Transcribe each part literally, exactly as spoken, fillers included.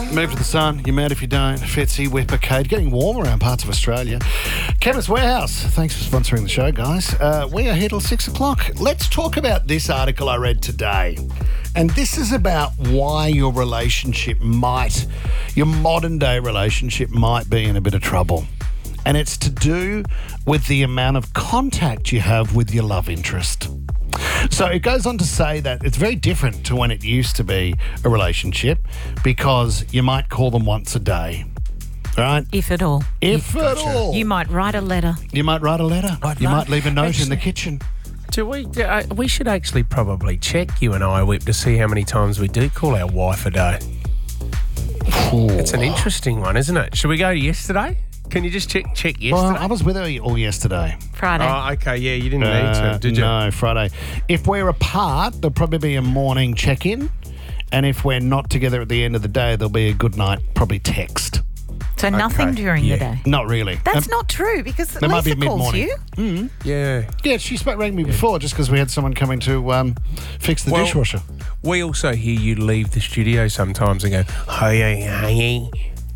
Move to the sun. You're mad if you don't. Fitzy, Whipper, Cade. Getting warm around parts of Australia. Chemist Warehouse. Thanks for sponsoring the show, guys. Uh, we are here till six o'clock. Let's talk about this article I read today. And this is about why your relationship might, your modern day relationship might be in a bit of trouble. And it's to do with the amount of contact you have with your love interest. So it goes on to say that it's very different to when it used to be a relationship because you might call them once a day, right? If at all. If at all. You might write a letter. You might write a letter. I'd you love- might leave a note actually- in the kitchen. Do we? Do, uh, we should actually probably check you and I, Whip, to see how many times we do call our wife a day. It's an interesting one, isn't it? Should we go to yesterday? Can you just check check yesterday? Well, I was with her all yesterday. Friday. Oh, okay, yeah, you didn't Uh, need to, did you? No, Friday. If we're apart, there'll probably be a morning check-in. And if we're not together at the end of the day, there'll be a good night, probably text. so nothing okay, during yeah. the day. Not really. That's Um, not true because there might Lisa be calls mid-morning. you. Yeah. Yeah, she spoke rang me before just because we had someone coming to um, fix the Well- dishwasher. We also hear you leave the studio sometimes and go, hey, hey, hey.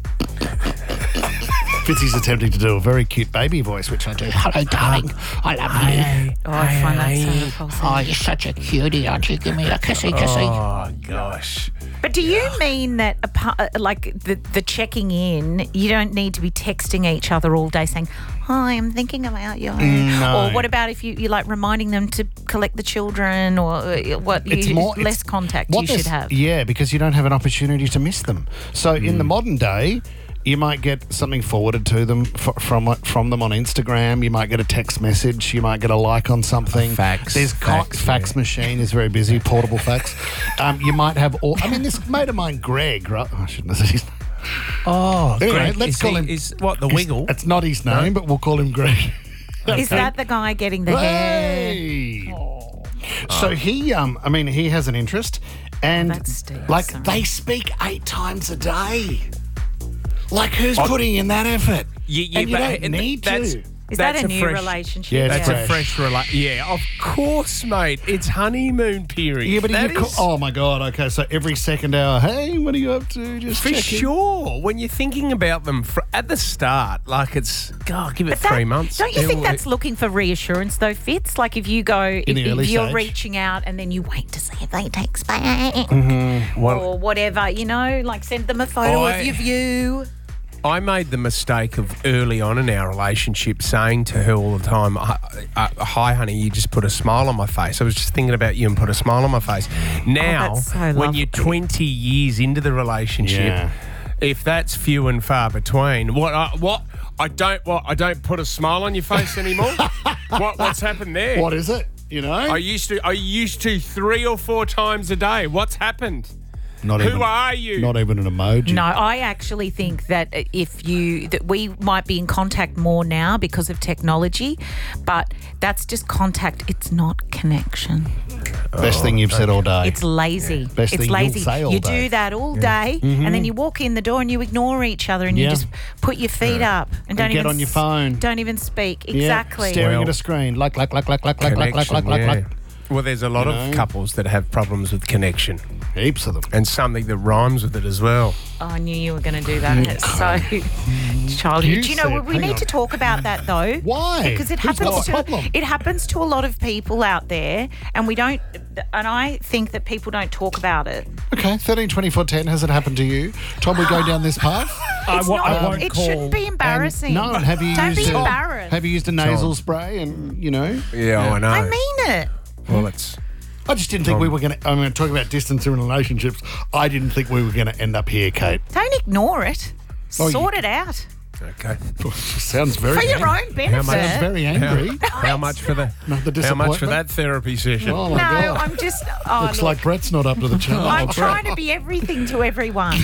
Fitzy's attempting to do a very cute baby voice, which I do. Hello, darling. I love you. Oh, I find that so repulsive. Oh, you're such a cutie, aren't you? Give me a kissy kissy. Oh, gosh. But do you mean that, apa- like the the checking in, you don't need to be texting each other all day saying, "Hi, I'm thinking about you." No. Or what about if you you like reminding them to collect the children, or uh, what? It's you, more- less it's- contact What you this- should have. Yeah, because you don't have an opportunity to miss them. So in the Hmm. modern day, you might get something forwarded to them f- from from them on Instagram. You might get a text message. You might get a like on something. A fax. There's co- Fax, fax yeah. machine is very busy. Portable fax. Um, you might have all. I mean, this mate of mine, Greg. Right? I shouldn't have said his name. Oh, Anyway, Greg, let's is call he- him- Is what, the It's- Wiggle? It's not his name, but we'll call him Greg. Is that the guy getting the hair? Hey. So he, um, I mean, he has an interest, and that's Steve, like sorry. they speak eight times a day. Like who's putting in that effort? Yeah, yeah, and you but don't th- need that's- to. Is that That's a new fresh- relationship? Yeah, it's That's fresh. a fresh relation. Yeah, of course, mate. It's honeymoon period. Yeah, but That you is- co- oh my god. Okay, so every second hour, hey, what are you up to? Just For checking. sure. When you're thinking about them fr- at the start, like it's, God, give it But that- three months. Don't you think It'll- that's looking for reassurance, though, Fitz? Like if you go, if, the if early you're stage. reaching out and then you wait to see if they text back Well, or whatever, you know, like send them a photo I- of your view. I made the mistake of early on in our relationship saying to her all the time, "Hi, uh, hi, honey, you just put a smile on my face." I was just thinking about you and put a smile on my face. Now, Oh, that's so when lovely. you're twenty years into the relationship, Yeah. if that's few and far between, what? I, what? I don't. What? I don't put a smile on your face anymore. what? What's happened there? What is it? You know, I used to. I used to three or four times a day. What's happened? not Who even, are you? Not even an emoji. No, I actually think that if you that we might be in contact more now because of technology, but that's just contact. It's not connection. Best thing you've said all day. It's lazy. Best it's thing you'll lazy. say all you day. do that all day, and then you walk in the door and you ignore each other and Yeah. you just put your feet up and don't get even on your s- phone. Don't even speak. Yeah, Exactly. staring Well- at a screen, like, like, like, like, like, like, like, like, like, like, yeah. like. Well, there's a lot You of know? couples that have problems with connection. Heaps of them. And something that rhymes with it as well. Oh, I knew you were going to do that. It's so childish. You Do you know, said- we hang need on. to talk about that though. Why? Because it Who's got happens the to problem? it happens to a lot of people out there, and we don't. And I think that people don't talk about it. Okay, thirteen twenty-four ten. Has it happened to you? Tom, we go down this path? It's wa- I not, won't it call. shouldn't be embarrassing. No, and have you Don't used be a, embarrassed. Have you used a nasal spray and, you know? Yeah, I know. I mean it. well, it's... I just didn't think we were going to, I'm going to talk about distance in relationships. I didn't think we were going to end up here, Kate. Don't ignore it. Oh, Sort you- it out Okay. Sounds very for your ang- own benefit. Sounds very angry. How, how much for the, Not the How much for disappointment. that therapy session? Oh, No, my God. I'm just. Oh, Looks look, like Brett's not up to the challenge. I'm trying to be everything to everyone.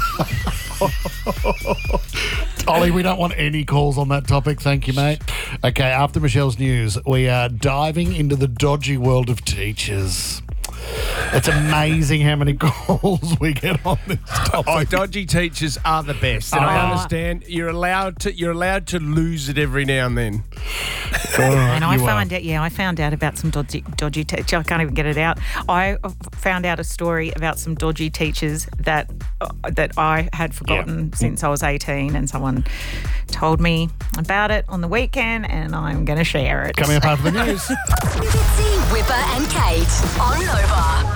Ollie, we don't want any calls on that topic. Thank you, mate. Okay, after Michelle's news, we are diving into the dodgy world of teachers. It's amazing how many calls we get on this topic. Oh, dodgy teachers are the best, and I Oh. understand you're allowed to you're allowed to lose it every now and then. All right, And I you are. found out, yeah, I found out about some dodgy, dodgy teachers. I can't even get it out. I found out a story about some dodgy teachers that uh, that I had forgotten since I was eighteen, and someone told me about it on the weekend, and I'm going to share it. Coming up after the news. Fitzy, Whipper and Kate on Nova.